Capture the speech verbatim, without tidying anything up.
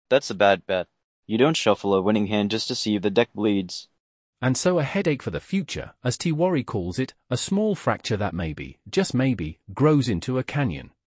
That's a bad bet. You don't shuffle a winning hand just to see if the deck bleeds. And so a headache for the future, as Tiwari calls it, a small fracture that maybe, just maybe, grows into a canyon.